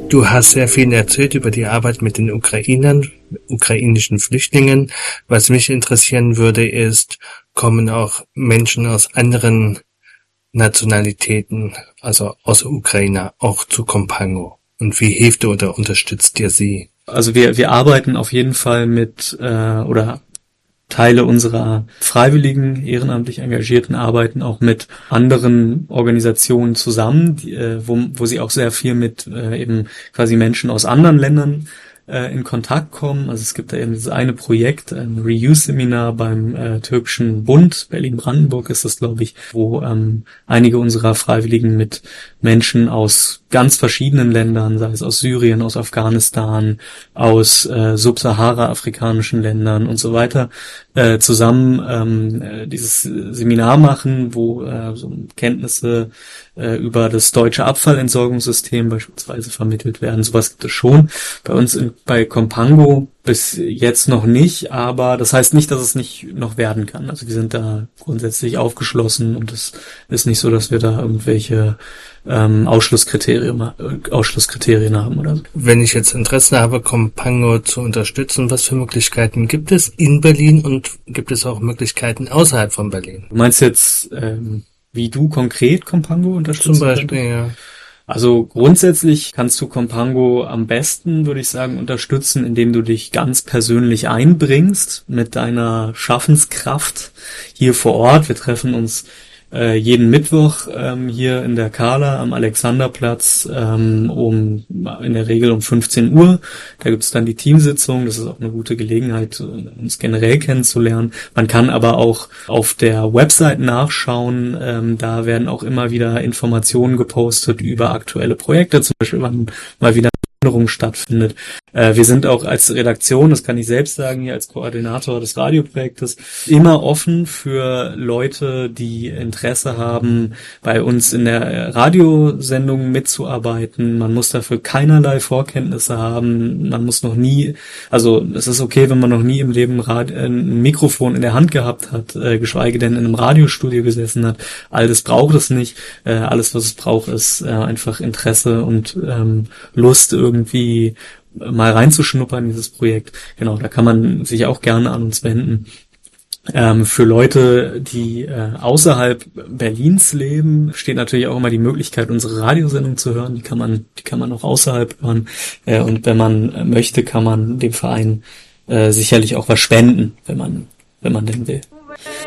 Du hast sehr viel erzählt über die Arbeit mit den Ukrainern, ukrainischen Flüchtlingen. Was mich interessieren würde, ist, kommen auch Menschen aus anderen Nationalitäten, also aus der Ukraine, auch zu Kompango? Und wie hilft oder unterstützt ihr sie? Also wir arbeiten auf jeden Fall mit oder Teile unserer freiwilligen, ehrenamtlich engagierten arbeiten auch mit anderen Organisationen zusammen, wo sie auch sehr viel mit eben quasi Menschen aus anderen Ländern in Kontakt kommen. Also es gibt da eben dieses eine Projekt, ein Reuse-Seminar beim türkischen Bund, Berlin-Brandenburg ist das, glaube ich, wo einige unserer Freiwilligen mit Menschen aus ganz verschiedenen Ländern, sei es aus Syrien, aus Afghanistan, aus subsahara-afrikanischen Ländern und so weiter, zusammen dieses Seminar machen, wo so Kenntnisse über das deutsche Abfallentsorgungssystem beispielsweise vermittelt werden. Sowas gibt es schon. Bei uns bei Kompango bis jetzt noch nicht, aber das heißt nicht, dass es nicht noch werden kann. Also wir sind da grundsätzlich aufgeschlossen und es ist nicht so, dass wir da irgendwelche Ausschlusskriterien haben oder so. Wenn ich jetzt Interesse habe, Kompango zu unterstützen, was für Möglichkeiten gibt es in Berlin und gibt es auch Möglichkeiten außerhalb von Berlin? Du meinst jetzt, wie du konkret Kompango unterstützen Zum Beispiel, ja. Also grundsätzlich kannst du Kompango am besten, würde ich sagen, unterstützen, indem du dich ganz persönlich einbringst mit deiner Schaffenskraft hier vor Ort. Wir treffen uns jeden Mittwoch hier in der Kala am Alexanderplatz in der Regel um 15 Uhr. Da gibt's dann die Teamsitzung. Das ist auch eine gute Gelegenheit, uns generell kennenzulernen. Man kann aber auch auf der Website nachschauen. Da werden auch immer wieder Informationen gepostet über aktuelle Projekte, zum Beispiel wann mal wieder Wanderung stattfindet. Wir sind auch als Redaktion, das kann ich selbst sagen, hier als Koordinator des Radioprojektes, immer offen für Leute, die Interesse haben, bei uns in der Radiosendung mitzuarbeiten. Man muss dafür keinerlei Vorkenntnisse haben. Man muss noch nie, also es ist okay, wenn man noch nie im Leben ein Mikrofon in der Hand gehabt hat, geschweige denn in einem Radiostudio gesessen hat. All das braucht es nicht. Alles, was es braucht, ist einfach Interesse und Lust, irgendwie mal reinzuschnuppern in dieses Projekt. Genau, da kann man sich auch gerne an uns wenden. Für Leute, die außerhalb Berlins leben, steht natürlich auch immer die Möglichkeit, unsere Radiosendung zu hören. Die kann man auch außerhalb hören. Und wenn man möchte, kann man dem Verein sicherlich auch was spenden, wenn man denn will.